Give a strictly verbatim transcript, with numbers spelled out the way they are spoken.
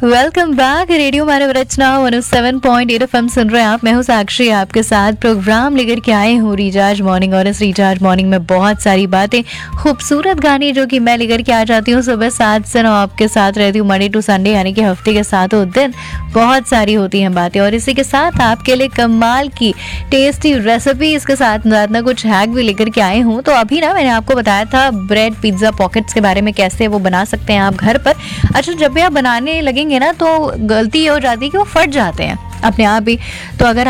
Welcome back. Radio मानव रचना one O seven point eight FM सुन रहे हैं आप। मैं हूँ साक्षी, आपके साथ प्रोग्राम लेकर के आए हूँ रिचार्ज मॉर्निंग। और इस रिचार्ज मॉर्निंग में बहुत सारी बातें, खूबसूरत गाने जो कि मैं लेकर के आ जाती हूँ सुबह सात से नौ आपके साथ रहती हूँ, मंडे टू संडे, यानी कि हफ्ते के सातों दिन बहुत सारी होती हैं बातें। और इसी के साथ आपके लिए कमाल की टेस्टी रेसिपी, इसके साथ ना कुछ हैक भी लेकर के आए हूँ। तो अभी ना मैंने आपको बताया था ब्रेड पिज्ज़ा पॉकेट्स के बारे में, कैसे वो बना सकते हैं आप घर पर। अच्छा, जब भी आप बनाने लगेंगे ना तो गलती ये हो जाती है कि वो फट जाते हैं अपने आप ही। तो अगर